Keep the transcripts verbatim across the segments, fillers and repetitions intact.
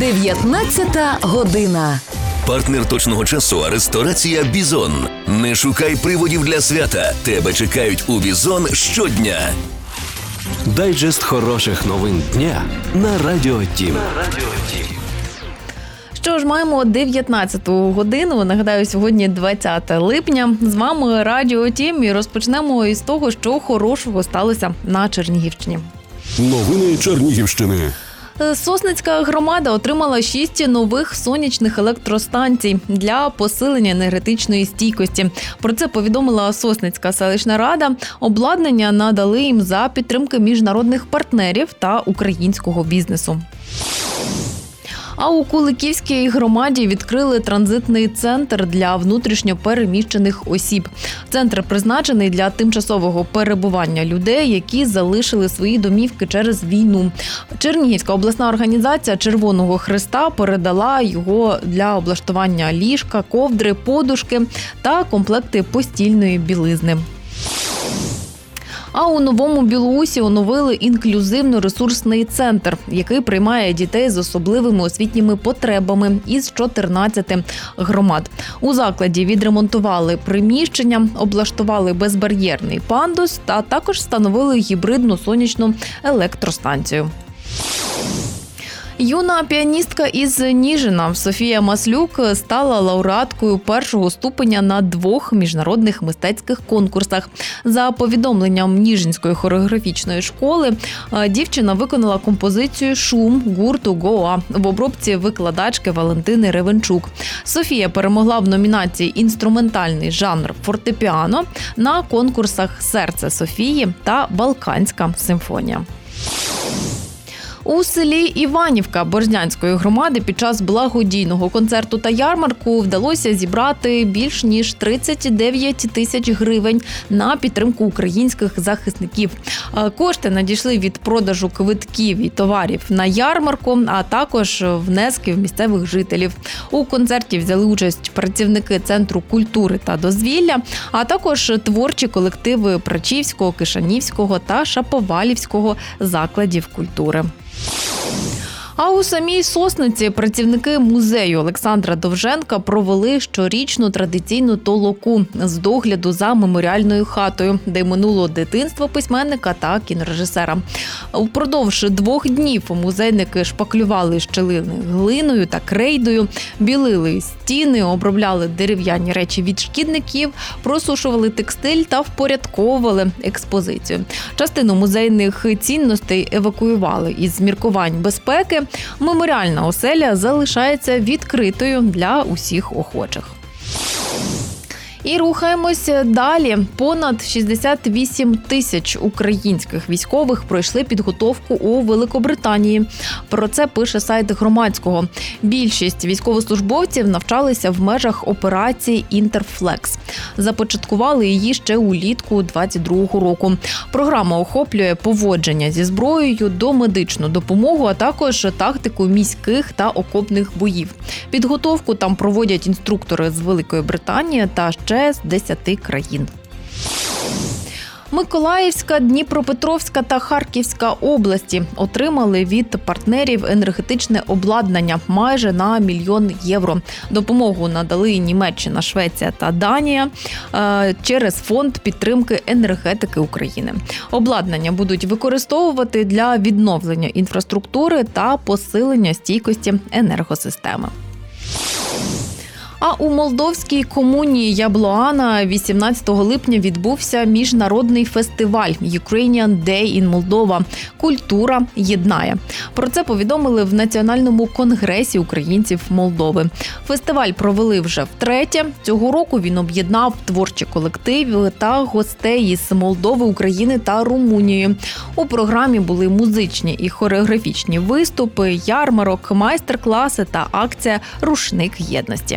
дев'ятнадцята година. Партнер точного часу – ресторація «Бізон». Не шукай приводів для свята. Тебе чекають у «Бізон» щодня. Дайджест хороших новин дня на Радіо Тім. Що ж, маємо дев'ятнадцяту годину. Нагадаю, сьогодні двадцяте липня. З вами Радіо Тім і розпочнемо із того, що хорошого сталося на Чернігівщині. Новини Чернігівщини. Сосницька громада отримала шість нових сонячних електростанцій для посилення енергетичної стійкості. Про це повідомила Сосницька селищна рада. Обладнання надали їм за підтримки міжнародних партнерів та українського бізнесу. А у Куликівській громаді відкрили транзитний центр для внутрішньо переміщених осіб. Центр призначений для тимчасового перебування людей, які залишили свої домівки через війну. Чернігівська обласна організація Червоного Хреста передала його для облаштування ліжка, ковдри, подушки та комплекти постільної білизни. А у Новому Білоусі оновили інклюзивно-ресурсний центр, який приймає дітей з особливими освітніми потребами із чотирнадцяти громад. У закладі відремонтували приміщення, облаштували безбар'єрний пандус та також встановили гібридну сонячну електростанцію. Юна піаністка із Ніжина Софія Маслюк стала лауреаткою першого ступеня на двох міжнародних мистецьких конкурсах. За повідомленням Ніжинської хореографічної школи, дівчина виконала композицію «Шум» гурту «Гоа» в обробці викладачки Валентини Ревенчук. Софія перемогла в номінації «Інструментальний жанр фортепіано» на конкурсах «Серце Софії» та «Балканська симфонія». У селі Іванівка Борзнянської громади під час благодійного концерту та ярмарку вдалося зібрати більш ніж тридцять дев'ять тисяч гривень на підтримку українських захисників. Кошти надійшли від продажу квитків і товарів на ярмарку, а також внесків місцевих жителів. У концерті взяли участь працівники Центру культури та дозвілля, а також творчі колективи Прачівського, Кишанівського та Шаповалівського закладів культури. А у самій Сосниці працівники музею Олександра Довженка провели щорічну традиційну толоку з догляду за меморіальною хатою, де минуло дитинство письменника та кінорежисера. Упродовж двох днів музейники шпаклювали щілини глиною та крейдою, білили стіни, обробляли дерев'яні речі від шкідників, просушували текстиль та впорядковували експозицію. Частину музейних цінностей евакуювали із міркувань безпеки. Меморіальна оселя залишається відкритою для усіх охочих. І рухаємось далі. Понад шістдесят вісім тисяч українських військових пройшли підготовку у Великобританії. Про це пише сайт Громадського. Більшість військовослужбовців навчалися в межах операції «Інтерфлекс». Започаткували її ще улітку двадцять другого року. Програма охоплює поводження зі зброєю, домедичну допомогу, а також тактику міських та окопних боїв. Підготовку там проводять інструктори з Великої Британії та ще з десяти країн. Миколаївська, Дніпропетровська та Харківська області отримали від партнерів енергетичне обладнання майже на мільйон євро. Допомогу надали Німеччина, Швеція та Данія через фонд підтримки енергетики України. Обладнання будуть використовувати для відновлення інфраструктури та посилення стійкості енергосистеми. А у молдовській комуні Яблоана вісімнадцятого липня відбувся міжнародний фестиваль Ukrainian Day in Moldova «Культура єднає». Про це повідомили в Національному конгресі українців Молдови. Фестиваль провели вже втретє. Цього року він об'єднав творчі колективи та гостей із Молдови, України та Румунії. У програмі були музичні і хореографічні виступи, ярмарок, майстер-класи та акція «Рушник єдності».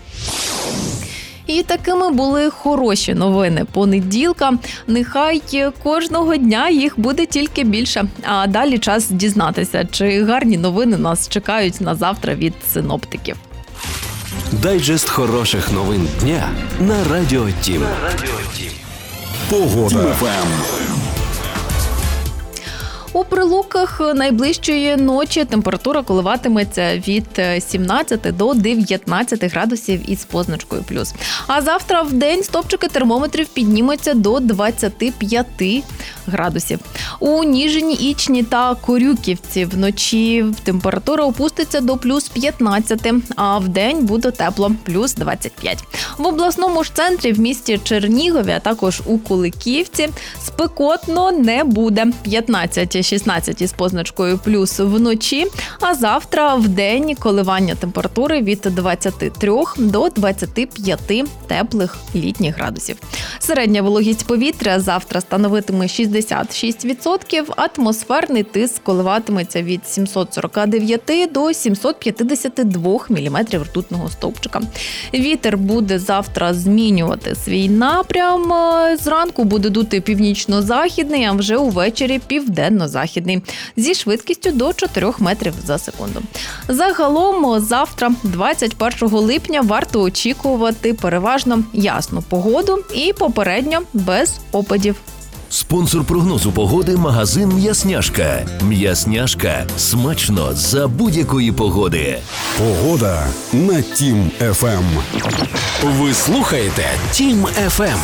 І такими були хороші новини понеділка. Нехай кожного дня їх буде тільки більше. А далі час дізнатися, чи гарні новини нас чекають на завтра від синоптиків. Дайджест хороших новин дня на Радіо Тім. Погода. У Прилуках найближчої ночі температура коливатиметься від сімнадцяти до дев'ятнадцяти градусів із позначкою плюс. А завтра в день стопчики термометрів піднімуться до двадцяти п'яти градусів. У Ніжині, Ічні та Корюківці вночі температура опуститься до плюс п'ятнадцяти, а в день буде тепло – плюс двадцять п'ять. В обласному ж центрі в місті Чернігові, а також у Куликівці спекотно не буде – п'ятнадцять шістнадцять із позначкою плюс вночі, а завтра в день коливання температури від двадцяти трьох до двадцяти п'яти теплих літніх градусів. Середня вологість повітря завтра становитиме шістдесят шість відсотків, атмосферний тиск коливатиметься від сімсот сорок дев'ять до сімсот п'ятдесят два міліметрів ртутного стовпчика. Вітер буде завтра змінювати свій напрям. Зранку буде дути північно-західний, а вже увечері південно-західний зі швидкістю до чотирьох метрів за секунду. Загалом завтра, двадцять першого липня, варто очікувати переважно ясну погоду і попередньо без опадів. Спонсор прогнозу погоди – магазин «М'ясняшка». «М'ясняшка» – смачно за будь-якої погоди. Погода на Тім еф ем. Ви слухаєте Тім еф ем.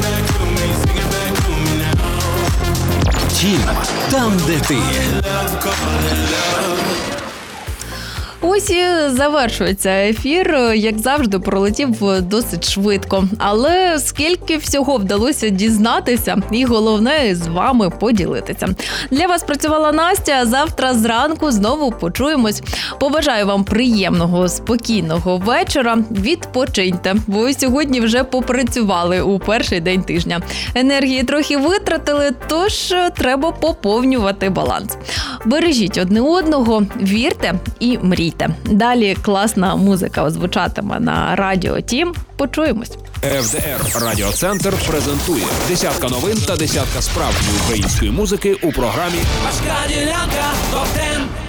Тім – там, де ти. Ось і завершується ефір. Як завжди, пролетів досить швидко. Але скільки всього вдалося дізнатися і, головне, з вами поділитися. Для вас працювала Настя. Завтра зранку знову почуємось. Побажаю вам приємного, спокійного вечора. Відпочиньте, бо сьогодні вже попрацювали у перший день тижня. Енергії трохи витратили, тож треба поповнювати баланс. Бережіть одне одного, вірте і мрійте. Далі класна музика звучатиме на Радіо Тім. Почуємось. еф де ер Радіоцентр презентує десятка новин та десятка справжньої української музики у програмі Важка ділянка топ десять.